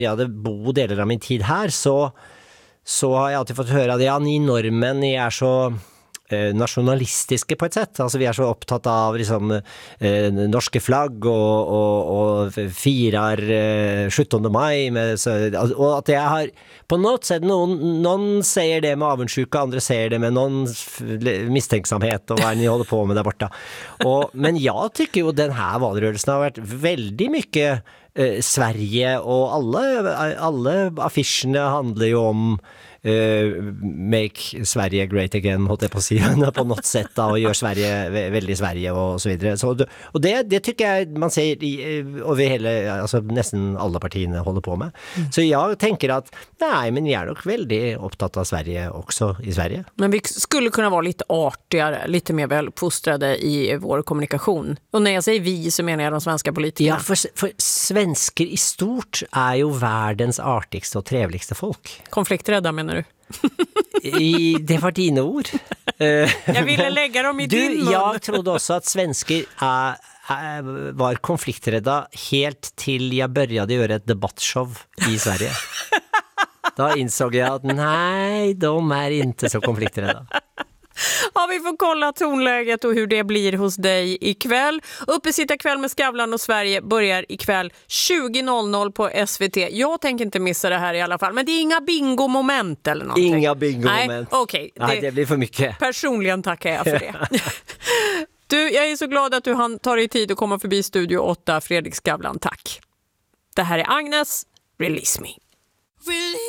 jeg hadde bodd deler av min tid her, så har jeg alltid fått høre at ja, ni nordmenn så nasjonalistiske på et sett. Altså vi så opptatt av liksom norske flagg og firar 17. mai og at jeg har på noe sett noen sier det med avundsjuke, andre sier det med noen mistenksomhet og hva ni holder på med der borte. Men jeg tykker jo den her valgrørelsen har vært veldig mye Sverige, og alle affisjene handler jo om make Sverige great again, holdt jeg på å si, på något sett da, og gjør Sverige veldig Sverige og så videre. Og det tykker jeg man ser over hele, altså nesten alle partiene holder på med. Så jeg tenker at, nei, men jeg nok veldig opptatt av Sverige også i Sverige. Men vi skulle kunna vara lite artigare, lite mer väluppfostrade i vår kommunikation. Och när jag säger vi så menar jag de svenska politikerna. Ja, for svensker i stort jo verdens artigste og trevligste folk. Konflikträdda menar du? Det var dine ord. Jag ville lägga dem i din mun. Jeg trodde også at svensker var konflikträdda helt til jeg började gjøre et debattshow i Sverige. Da insåg jeg at nej, de inte så konflikträdda. Ja, vi får kolla tonläget och hur det blir hos dig ikväll. Uppesittarkväll med Skavlan och Sverige börjar ikväll 20.00 på SVT. Jag tänker inte missa det här i alla fall. Men det är inga bingo-moment eller någonting. Inga bingo-moment. Nej, okej. Nej, det blir för mycket. Personligen tackar jag för det. Du, jag är så glad att du tar dig tid att komma förbi Studio 8, Fredrik Skavlan. Tack. Det här är Agnes, Release Me.